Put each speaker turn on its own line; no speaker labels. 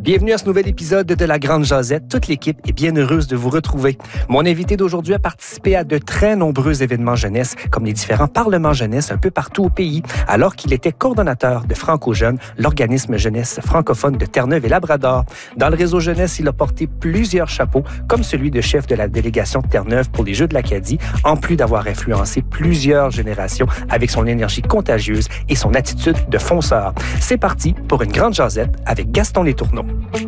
Bienvenue à ce nouvel épisode de La Grande Jazette. Toute l'équipe est bien heureuse de vous retrouver. Mon invité d'aujourd'hui a participé à de très nombreux événements jeunesse, comme les différents parlements jeunesse un peu partout au pays, alors qu'il était coordonnateur de Franco-Jeunes, l'organisme jeunesse francophone de Terre-Neuve et Labrador. Dans le réseau jeunesse, il a porté plusieurs chapeaux, comme celui de chef de la délégation de Terre-Neuve pour les Jeux de l'Acadie, en plus d'avoir influencé plusieurs générations avec son énergie contagieuse et son attitude de fonceur. C'est parti pour une grande jasette avec Gaston Letourneau.